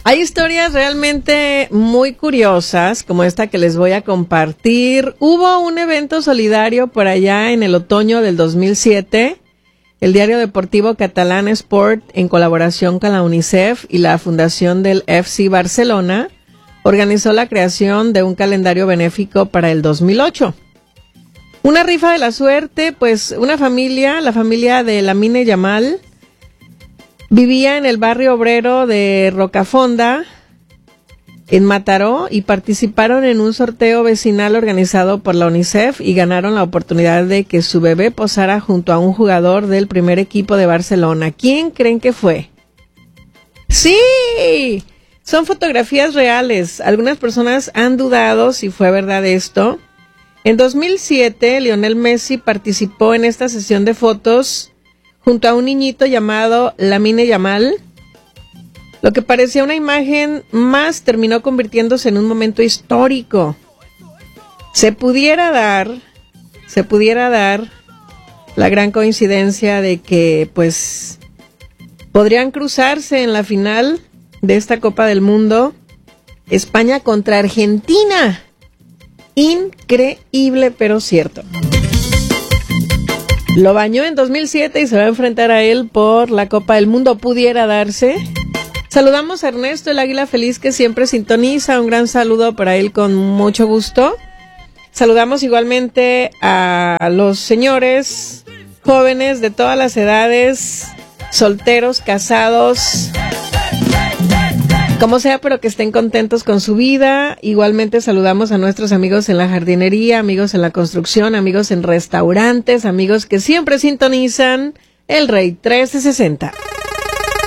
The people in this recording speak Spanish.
Hay historias realmente muy curiosas, como esta que les voy a compartir. Hubo un evento solidario por allá en el otoño del 2007. El diario deportivo catalán Sport, en colaboración con la UNICEF y la Fundación del FC Barcelona, organizó la creación de un calendario benéfico para el 2008. Una rifa de la suerte, pues una familia, la familia de Lamine Yamal, vivía en el barrio obrero de Rocafonda, en Mataró, y participaron en un sorteo vecinal organizado por la UNICEF y ganaron la oportunidad de que su bebé posara junto a un jugador del primer equipo de Barcelona. ¿Quién creen que fue? ¡Sí! Son fotografías reales. Algunas personas han dudado si fue verdad esto. En 2007, Lionel Messi participó en esta sesión de fotos junto a un niñito llamado Lamine Yamal. Lo que parecía una imagen más terminó convirtiéndose en un momento histórico. Se pudiera dar la gran coincidencia de que, pues, podrían cruzarse en la final de esta Copa del Mundo, España contra Argentina. Increíble, pero cierto. Lo bañó en 2007 y se va a enfrentar a él por la Copa del Mundo. Pudiera darse. Saludamos a Ernesto, el águila feliz que siempre sintoniza. Un gran saludo para él con mucho gusto. Saludamos igualmente a los señores jóvenes de todas las edades, solteros, casados, como sea, pero que estén contentos con su vida. Igualmente saludamos a nuestros amigos en la jardinería, amigos en la construcción, amigos en restaurantes, amigos que siempre sintonizan el Rey 1360.